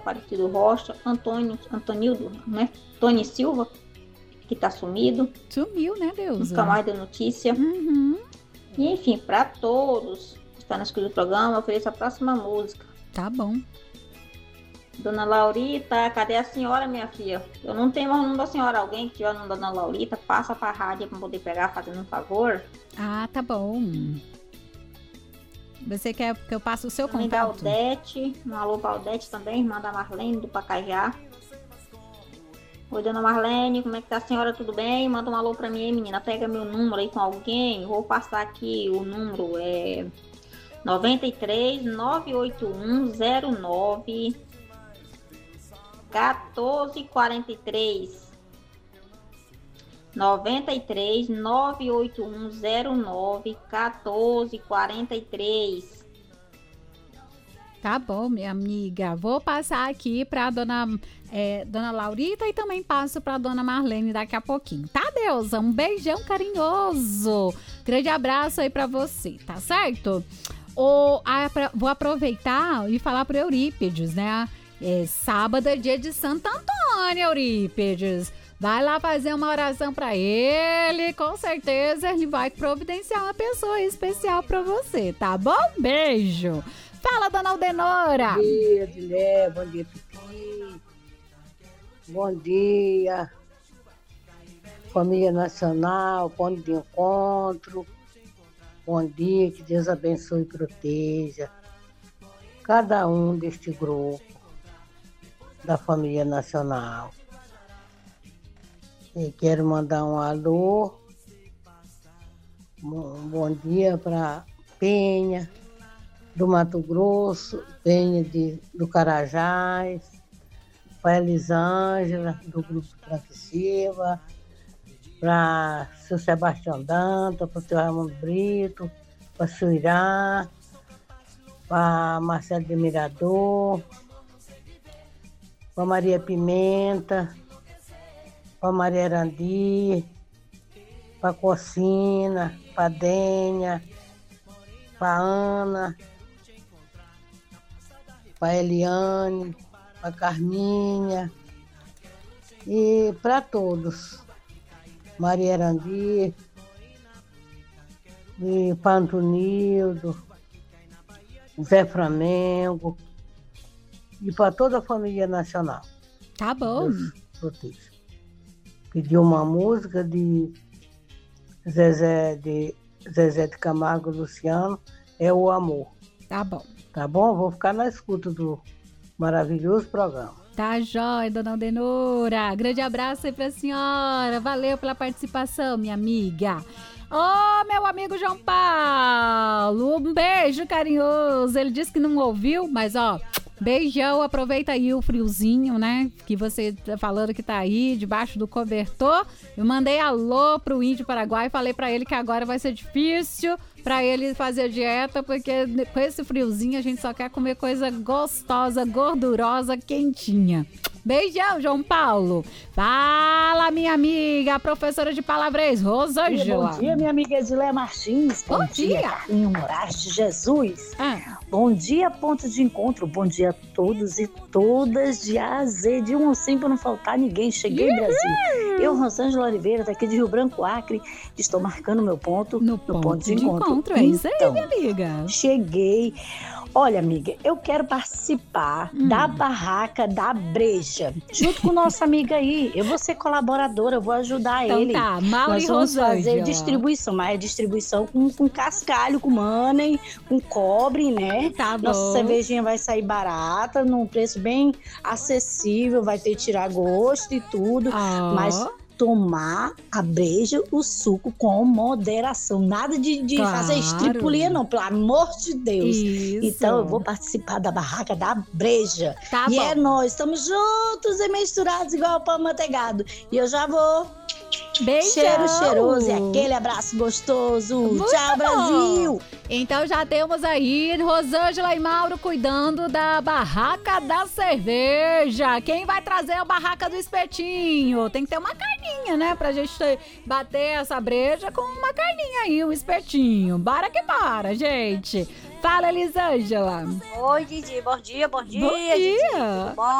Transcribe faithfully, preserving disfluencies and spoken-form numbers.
Aparecido Rocha, Antônio, Antonildo, né? Tony Silva, que tá sumido. Sumiu, né, Deus? Nunca mais deu notícia. Uhum. E enfim, para todos que estão na escuta do programa, eu ofereço a próxima música. Tá bom. Dona Laurita, cadê a senhora, minha filha? Eu não tenho mais o nome da senhora. Alguém que tiver o nome da Dona Laurita, passa pra rádio pra poder pegar, fazendo um favor. Ah, tá bom. Você quer que eu passe o seu Também da contato? Aldete, um alô pra Aldete também, irmã da Marlene, do Pacajá. Oi, Dona Marlene, como é que tá a senhora? Tudo bem? Manda um alô pra mim aí, menina. Pega meu número aí com alguém. Vou passar aqui o número, é nove três nove oito um zero nove um quatro quatro três. nove três nove oito um zero nove um quatro quatro três. Tá bom, minha amiga. Vou passar aqui pra dona, é, dona Laurita e também passo pra dona Marlene daqui a pouquinho. Tá, Deusa? Um beijão carinhoso. Grande abraço aí pra você, tá certo? O, a, pra, vou aproveitar e falar pro Eurípides, né? É, sábado é dia de Santo Antônio, Eurípides. Vai lá fazer uma oração pra ele, com certeza ele vai providenciar uma pessoa especial pra você, tá bom? Beijo! Fala, dona Aldenora! Bom dia, Dilé, bom dia, Pipi. Bom dia, família nacional, ponto de encontro. Bom dia, que Deus abençoe e proteja cada um deste grupo da família nacional. E quero mandar um alô, um bom dia para Penha, do Mato Grosso, Penha de, do Carajás, para Elisângela, do Grupo Franca Silva, para o seu Sebastião Danta, para o seu Raimundo Brito, para o seu Irá, para Marcelo de Mirador, para Maria Pimenta, para Maria Arandi, para Cocina, para Denha, para Ana, para Eliane, para Carminha e para todos. Maria Arandi, e para Antonildo, Zé Flamengo e para toda a família nacional. Tá bom. Deus proteja. Pediu uma música de Zezé de, Zezé de Camargo e Luciano, é o amor. Tá bom. Tá bom? Vou ficar na escuta do maravilhoso programa. Tá jóia, dona Aldenora. Grande abraço aí pra senhora. Valeu pela participação, minha amiga. Ô, oh, meu amigo João Paulo, um beijo carinhoso. Ele disse que não ouviu, mas ó, beijão. Aproveita aí o friozinho, né? Que você tá falando que tá aí, debaixo do cobertor. Eu mandei alô pro Índio Paraguai, falei pra ele que agora vai ser difícil pra ele fazer dieta, porque com esse friozinho a gente só quer comer coisa gostosa, gordurosa, quentinha. Beijão, João Paulo. Fala, minha amiga, a professora de palavras, Rosângela. Bom dia, minha amiga Edilé Martins. Bom, bom dia, Carlinho Moraes de Jesus. Ah. Bom dia, ponto de encontro. Bom dia a todos e todas de A a Z, de um ao cem, para não faltar ninguém. Cheguei, uhum. Brasil. Eu, Rosângela Oliveira, daqui de Rio Branco, Acre, estou marcando meu ponto no, no ponto, ponto de, de encontro. encontro. É isso aí, então, minha amiga. Cheguei. Olha, amiga, eu quero participar hum. da barraca da breja, junto com nossa amiga aí. Eu vou ser colaboradora, eu vou ajudar então ele. Tá, Mauro Nós e vamos Rosângela. fazer distribuição, mas é distribuição com, com cascalho, com money, com cobre, né? Tá bom. Nossa cervejinha vai sair barata, num preço bem acessível, vai ter tirar gosto e tudo, oh. mas tomar a breja, o suco com moderação. Nada de, de claro. fazer estripulia, não, pelo amor de Deus. Isso. Então eu vou participar da barraca da breja. Tá e bom. é nós, estamos juntos e misturados igual pão manteigado. E eu já vou. Beijão. Cheiro cheiroso e aquele abraço gostoso. Muito Tchau, bom. Brasil. Então já temos aí Rosângela e Mauro cuidando da barraca da cerveja. Quem vai trazer a barraca do espetinho? Tem que ter uma carninha, né? Pra gente ter, bater essa breja com uma carninha aí, um espetinho. Bora que bora, gente. Fala, Elisângela. Oi, Didi. Bom dia, bom dia. Bom dia. Didi. Tudo bom?